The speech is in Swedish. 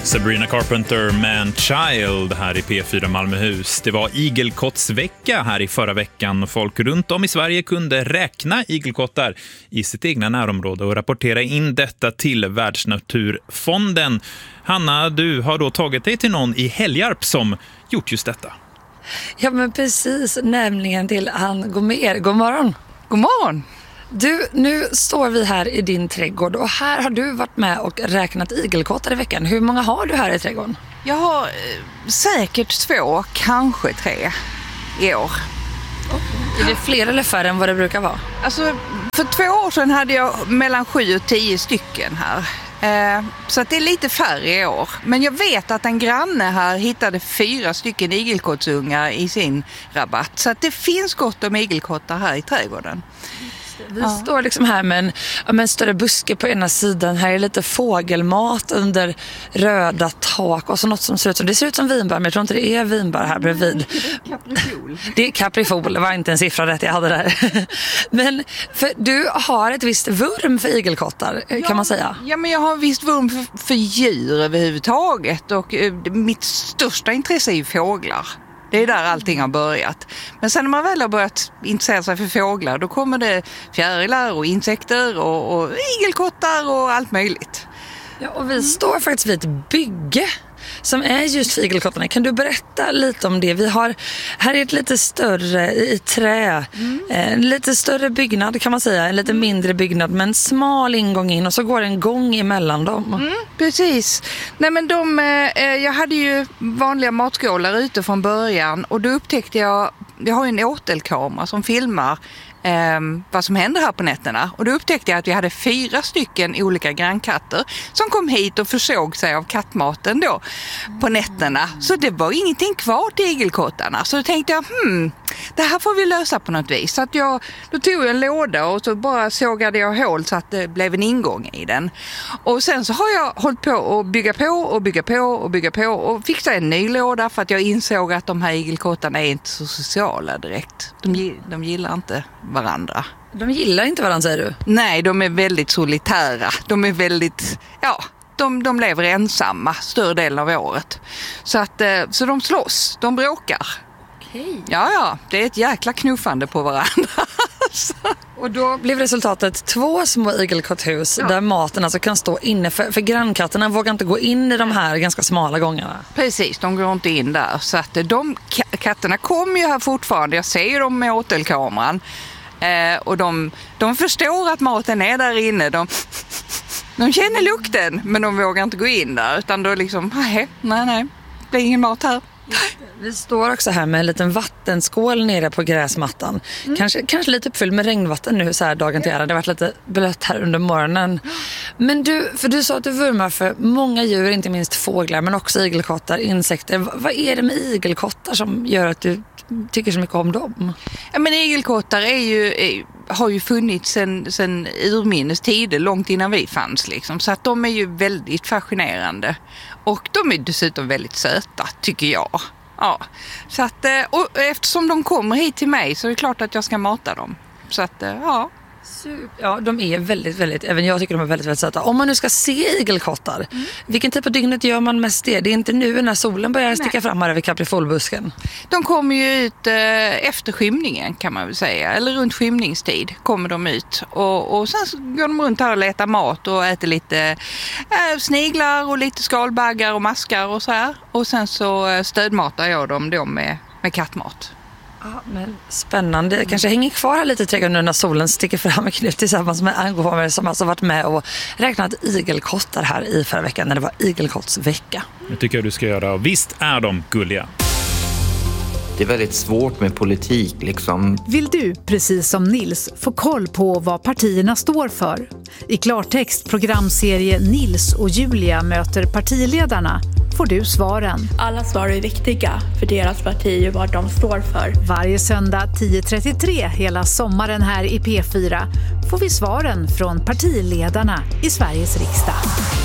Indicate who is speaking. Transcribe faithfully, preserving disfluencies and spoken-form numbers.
Speaker 1: Sabrina Carpenter, Man Child här i P fyra Malmöhus. Det var igelkottsvecka här i förra veckan och folk runt om i Sverige kunde räkna igelkottar i sitt egna närområde och rapportera in detta till Världsnaturfonden. Hanna, du har då tagit dig till någon i Helgarp som gjort just detta.
Speaker 2: Ja, men precis, nämligen till Ann Gomér. God morgon.
Speaker 3: God morgon.
Speaker 2: Du, nu står vi här i din trädgård och här har du varit med och räknat igelkottar i veckan. Hur många har du här i trädgården?
Speaker 3: Jag har eh, säkert två, kanske tre i år.
Speaker 2: Är det fler eller färre än vad det brukar vara?
Speaker 3: Alltså, för två år sedan hade jag mellan sju och tio stycken här. Eh, så att det är lite färre i år. Men jag vet att en granne här hittade fyra stycken igelkottsungar i sin rabatt. Så att det finns gott om igelkottar här i trädgården.
Speaker 2: Vi ja. står liksom här med en, med en större buske på ena sidan. Här är lite fågelmat under röda tak och så något som ser ut som, det ser ut som vinbär, men jag tror inte det är vinbär här bredvid.
Speaker 3: Det är kaprifol.
Speaker 2: Det är kaprifol, det var inte en siffra rätt jag hade där. Men för du har ett visst vurm för igelkottar, ja, kan man säga.
Speaker 3: Ja, men jag har ett visst vurm för, för djur överhuvudtaget och eh, mitt största intresse är ju fåglar. Det är där allting har börjat. Men sen när man väl har börjat intressera sig för fåglar, då kommer det fjärilar och insekter och, och igelkottar och allt möjligt.
Speaker 2: Ja, och vi står faktiskt vid ett bygge som är just för igelkottarna. Kan du berätta lite om det? Vi har, här är ett lite större i trä, mm. en lite större byggnad kan man säga, en lite mindre byggnad men en smal ingång in och så går en gång emellan dem.
Speaker 3: Mm, precis. Nej, men de, eh, jag hade ju vanliga matskålar ute från början och då upptäckte jag, jag har ju en åtelkamera som filmar Eh, vad som händer här på nätterna. Och då upptäckte jag att vi hade fyra stycken olika grannkatter som kom hit och försåg sig av kattmaten då på nätterna. Så det var ingenting kvar till igelkottarna. Så då tänkte jag, hmm, det här får vi lösa på något vis. Så att jag, då tog jag en låda och så bara sågade jag hål så att det blev en ingång i den. Och sen så har jag hållit på att bygga på och bygga på och bygga på och fixa en ny låda för att jag insåg att de här igelkottarna är inte så sociala direkt. De, de gillar inte varandra.
Speaker 2: De gillar inte varandra, säger du?
Speaker 3: Nej, de är väldigt solitära. De är väldigt, ja, de, de lever ensamma större delen av året. Så, att, så de slåss, de bråkar.
Speaker 2: Okej.
Speaker 3: Ja, ja, det är ett jäkla knuffande på varandra.
Speaker 2: Och då blev resultatet två små igelkotthus, ja, där maten alltså kan stå inne. För, för grannkatterna vågar inte gå in i de här ganska smala gångarna.
Speaker 3: Precis, de går inte in där. Så att de katterna kommer ju här fortfarande. Jag ser dem med åtelkameran. Eh, och de, de förstår att maten är där inne. De, de känner lukten, men de vågar inte gå in där. Utan då liksom, nej, nej, nej, det blir ingen mat här.
Speaker 2: Vi står också här med en liten vattenskål nere på gräsmattan. Mm. Kanske, kanske lite uppfylld med regnvatten nu så här dagen till ära. Det har varit lite blött här under morgonen. Men du, för du sa att du vurmar för många djur, inte minst fåglar, men också igelkottar, insekter. V- vad är det med igelkottar som gör att du tycker så mycket om dem?
Speaker 3: Ja, men igelkottar är ju, är, har ju funnits sen, sen urminnes tider, långt innan vi fanns liksom. Så att de är ju väldigt fascinerande. Och de är dessutom väldigt söta, tycker jag. Ja. Så att, och eftersom de kommer hit till mig så är det klart att jag ska mata dem. Så att, ja.
Speaker 2: Super. Ja, de är väldigt, väldigt, även jag tycker de är väldigt, väldigt söta. Om man nu ska se igelkottar, mm. vilken typ av dygnet gör man mest det? Det är inte nu när solen börjar sticka Nej. fram här över kaprifolbusken.
Speaker 3: De kommer ju ut eh, efter skymningen kan man väl säga, eller runt skymningstid kommer de ut. Och, och sen går de runt här och letar mat och äter lite eh, sniglar och lite skalbaggar och maskar och så här. Och sen så eh, stödmatar jag dem då med, med kattmat.
Speaker 2: Ja, men spännande. Jag kanske hänger kvar här lite i trädgården nu när solen sticker fram med Knut tillsammans med Ann Gomér som alltså varit med och räknat igelkottar här i förra veckan när det var igelkottsvecka.
Speaker 1: Det tycker jag du ska göra. Visst är de gulliga.
Speaker 4: Det är väldigt svårt med politik liksom.
Speaker 5: Vill du, precis som Nils, få koll på vad partierna står för? I klartext programserie Nils och Julia möter partiledarna får du svaren.
Speaker 6: Alla svar är viktiga för deras parti och vad de står för.
Speaker 5: Varje söndag tio trettiotre hela sommaren här i P fyra får vi svaren från partiledarna i Sveriges riksdag.